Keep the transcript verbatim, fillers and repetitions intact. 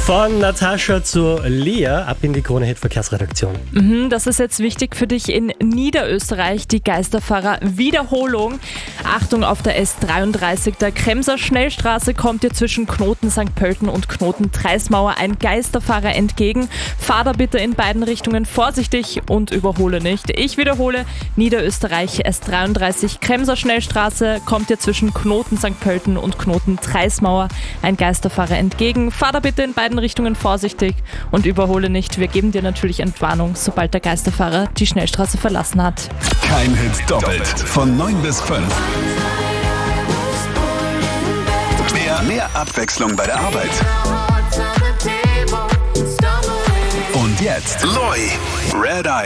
Von Natascha zu Lea, ab in die Krone-Hit-Verkehrsredaktion. Mhm, das ist jetzt wichtig für dich in Niederösterreich, die Geisterfahrer-Wiederholung. Achtung auf der S dreiunddreißig, der Kremser Schnellstraße kommt dir zwischen Knoten Sankt Pölten und Knoten Treismauer ein Geisterfahrer entgegen. Fahr da bitte in beiden Richtungen vorsichtig und überhole nicht. Ich wiederhole, Niederösterreich S dreiunddreißig, Kremser Schnellstraße kommt dir zwischen Knoten Sankt Pölten und Knoten Treismauer ein Geisterfahrer entgegen. Fahr da bitte in beiden Richtungen vorsichtig und überhole nicht. Wir geben dir natürlich Entwarnung, sobald der Geisterfahrer die Schnellstraße verlassen hat. Kein Hit doppelt. Von neun bis fünf. Mehr, mehr Abwechslung bei der Arbeit. Und jetzt Loi, Red Eye.